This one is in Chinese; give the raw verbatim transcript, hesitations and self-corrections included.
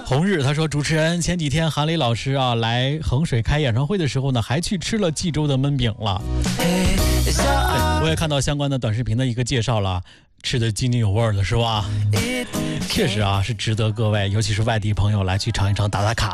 红日他说，主持人前几天韩磊老师啊来衡水开演唱会的时候呢，还去吃了冀州的焖饼了。对，我也看到相关的短视频的一个介绍了，吃的津津有味的是吧？确实啊，是值得各位尤其是外地朋友来去尝一尝打打卡